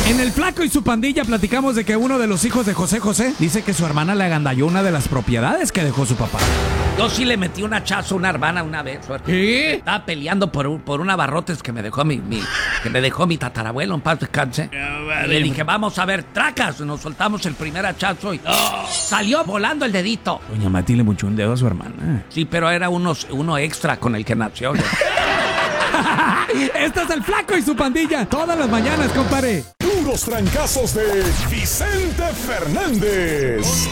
En El Flaco y su pandilla platicamos de que uno de los hijos de José José dice que su hermana le agandalló una de las propiedades que dejó su papá. Yo sí le metí un hachazo a una hermana una vez. Suerte. ¿Qué? Estaba peleando por un abarrotes que me dejó mi tatarabuelo, en paz descanse. Y le dije, vamos a ver, tracas. Nos soltamos el primer hachazo y salió volando el dedito. Doña Mati le muchó un dedo a su hermana. Sí, pero era uno extra con el que nació. Este es El Flaco y su pandilla. Todas las mañanas, compadre. Puros trancazos de Vicente Fernández.